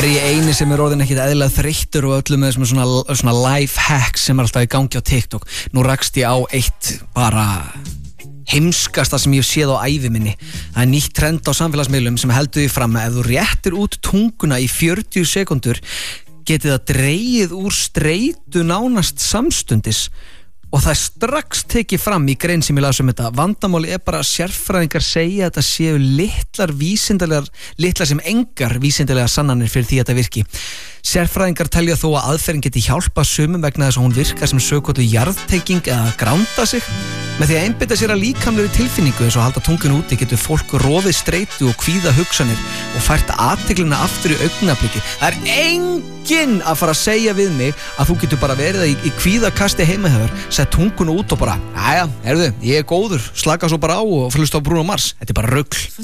ég eini sem orðinn ekkit eðlilega þreyttur og öllum með svona life hacks sem alltaf í gangi á TikTok. Nú rakst ég á eitt bara heimskasta sem ég hef séð á ævi minni. Það nýtt trend á samfélagsmiðlum sem heldur því fram að ef þú réttir út tunguna í 40 sekundur getið það dregið úr streitu nánast samstundis. Og það strax tekið fram í grein sem ég las þetta. Vandamáli bara að sérfræðingar segja að þetta séu litlar sem engar vísindalegar sannanir fyrir því að þetta virki. Sérfræðingar telja þó að aðferðin geti hjálpað sumum vegna þess að hún virkar sem svokölluð jarðtenging eða gránda sig. Með því að einbeita sér að líkamlegri tilfinningu eins og halda tungunu úti getur fólk rofið streitu og kvíða hugsanir og fært athyglina aftur í augnablikið. Það enginn að fara að segja við mig að þú getur bara verið í kvíðakasti heimahöfur, sett tungunu út og bara, jæja, heyrðu, ég góður, slaka svo bara á og hlusta á Bruno Mars. Þetta bara rugl.